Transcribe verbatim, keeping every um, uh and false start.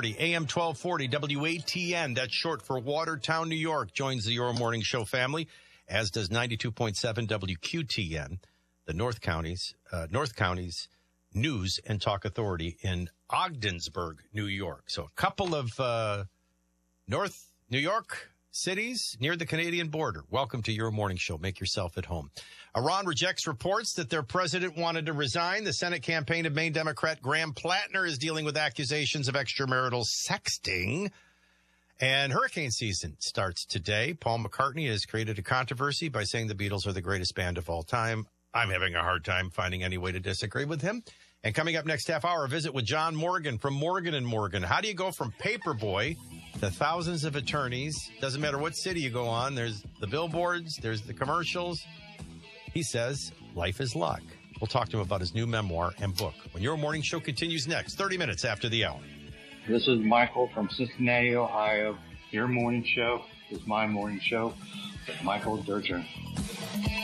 forty, A M twelve forty, W A T N. That's short for Watertown, New York. Joins the Your Morning Show family, as does ninety-two point seven W Q T N, the North Counties, uh, North Counties News and Talk Authority in Ogdensburg, New York. So a couple of uh, North New York cities near the Canadian border. Welcome to Your Morning Show. Make yourself at home. Iran rejects reports that their president wanted to resign. The Senate campaign of Maine Democrat Graham Plattner is dealing with accusations of extramarital sexting. And hurricane season starts today. Paul McCartney has created a controversy by saying the Beatles are the greatest band of all time. I'm having a hard time finding any way to disagree with him. And coming up next half hour, a visit with John Morgan from Morgan and Morgan. How do you go from Paperboy to thousands of attorneys? Doesn't matter what city you go on. There's the billboards. There's the commercials. He says life is luck. We'll talk to him about his new memoir and book when Your Morning Show continues next, thirty minutes after the hour. This is Michael from Cincinnati, Ohio. Your morning show is my morning show with Michael Durger.